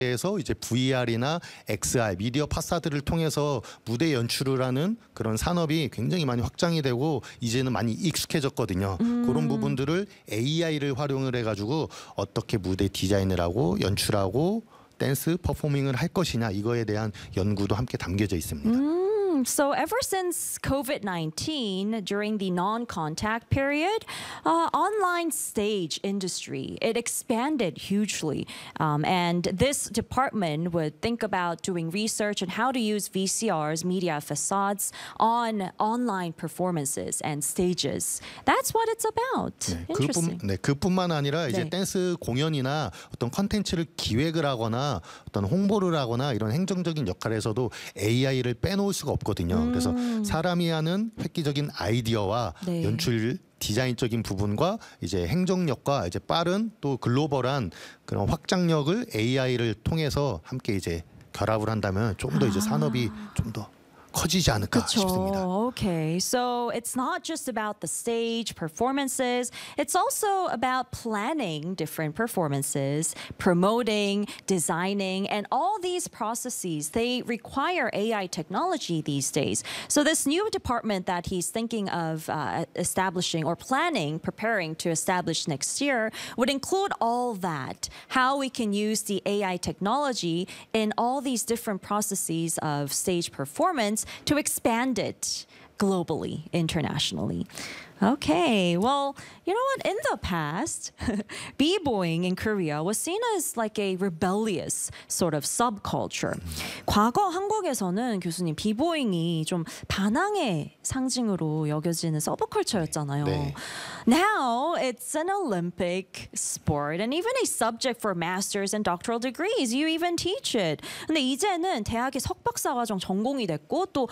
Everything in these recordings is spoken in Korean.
에서 이제 VR이나 XR, 미디어 파사드를 통해서 무대 연출을 하는 그런 산업이 굉장히 많이 확장이 되고 이제는 많이 익숙해졌거든요. 그런 부분들을 AI를 활용을 해가지고 어떻게 무대 디자인을 하고 연출하고 댄스 퍼포밍을 할 것이냐 이거에 대한 연구도 함께 담겨져 있습니다. So ever since COVID-19, during the non-contact period, online stage industry, it expanded hugely. And this department would think about doing research on how to use VCRs, media facades, on online performances and stages. That's what it's about. Interesting. 그뿐만 아니라 이제 네. 댄스 공연이나 어떤 컨텐츠를 기획을 하거나 어떤 홍보를 하거나 이런 행정적인 역할에서도 AI를 빼놓을 수가 없거든요. 그래서 사람이 하는 획기적인 아이디어와 네. 연출 디자인적인 부분과 이제 행정력과 이제 빠른 또 글로벌한 그런 확장력을 AI를 통해서 함께 이제 결합을 한다면 좀 더 이제 산업이 좀 더 커지지 않을까 싶습니다. Okay, so it's not just about the stage performances, it's also about planning different performances, promoting, designing, and all these processes, they require AI technology these days. So this new department that he's thinking of establishing or planning, preparing to establish next year would include all that, how we can use the AI technology in all these different processes of stage performance to expand it globally, internationally. Okay, well, you know what? In the past, b-boying in Korea was seen as like a rebellious sort of subculture. 과거 한국에서는 교수님 b-boying이 좀 반항의 상징으로 여겨지는 서브컬처였잖아요. 네. Now it's an Olympic sport and even a subject for masters and doctoral degrees. You even teach it. 근데 이제는 대학의 석박사과정 전공이 됐고 또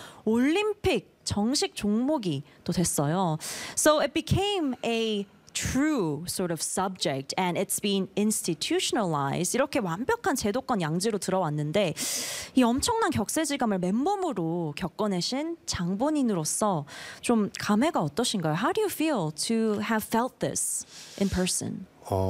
올림픽 정식 종목이 또 됐어요. So it became a true sort of subject and it's been institutionalized. 이렇게 완벽한 제도권 양지로 들어왔는데 이 엄청난 격세지감을 맨몸으로 겪어내신 장본인으로서 좀 감회가 어떠신가요? How do you feel to have felt this in person?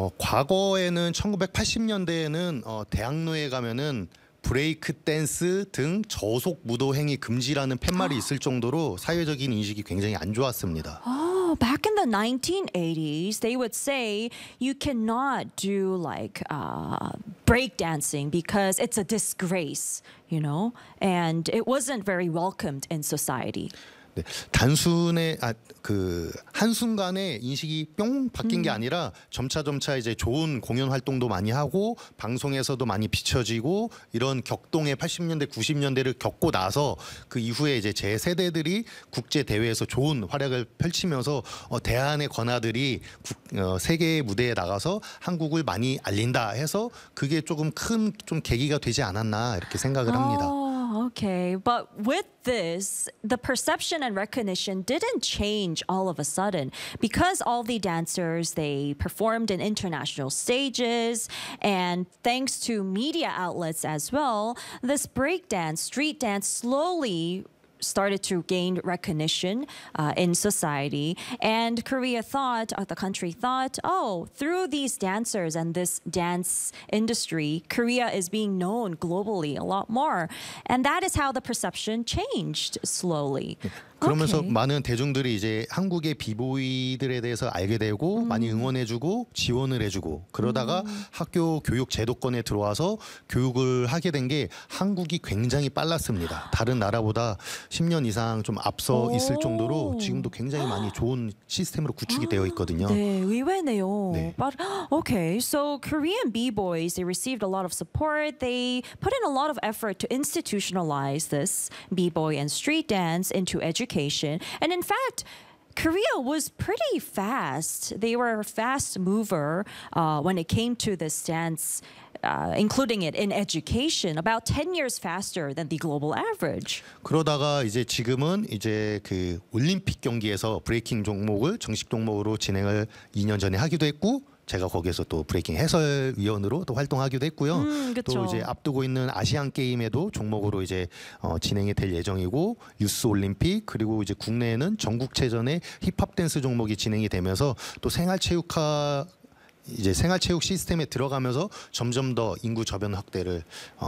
과거에는 1980년대에는 대학로에 가면은 브레이크 댄스 등 저속 무도 행위 금지라는 팻말이 있을 정도로 사회적인 인식이 굉장히 안 좋았습니다. Oh, back in the 1980s, they would say you cannot do like breakdancing because it's a disgrace, you know, and it wasn't very welcomed in society. 네, 단순의 그 한순간에 인식이 뿅 바뀐 게 아니라 점차 이제 좋은 공연 활동도 많이 하고 방송에서도 많이 비춰지고 이런 격동의 80년대 90년대를 겪고 나서 그 이후에 이제 제 세대들이 국제 대회에서 좋은 활약을 펼치면서 대한의 권하들이 세계 무대에 나가서 한국을 많이 알린다 해서 그게 조금 큰 좀 계기가 되지 않았나 이렇게 생각을 합니다. Okay, but with this, the perception and recognition didn't change all of a sudden because all the dancers, they performed in international stages and thanks to media outlets as well, this breakdance, street dance slowly started to gain recognition in society. And Korea thought, the country thought, oh, through these dancers and this dance industry, Korea is being known globally a lot more. And that is how the perception changed slowly. 그러면서 Okay. 많은 대중들이 이제 한국의 비보이들에 대해서 알게 되고 많이 응원해주고 지원을 해주고 그러다가 학교 교육 제도권에 들어와서 교육을 하게 된 게 한국이 굉장히 빨랐습니다. 다른 나라보다 10년 이상 좀 앞서 있을 정도로 지금도 굉장히 많이 좋은 시스템으로 구축이 되어 있거든요. 네, 의외네요. 네. But okay, so Korean b-boys, they received a lot of support. They put in a lot of effort to institutionalize this b-boy and street dance into education. And in fact, Korea was pretty fast. They were a fast mover when it came to this dance, including it in education, about 10 years faster than the global average. 그러다가 이제 지금은 이제 그 올림픽 경기에서 브레이킹 종목을 정식 종목으로 진행을 2년 전에 하기도 했고 제가 거기에서 또 브레이킹 해설위원으로 또 활동하기도 했고요. 또 이제 앞두고 있는 아시안 게임에도 종목으로 이제 진행이 될 예정이고 유스 올림픽 그리고 이제 국내에는 전국체전의 힙합 댄스 종목이 진행이 되면서 또 생활체육화 이제 생활체육 시스템에 들어가면서 점점 더 인구 저변 확대를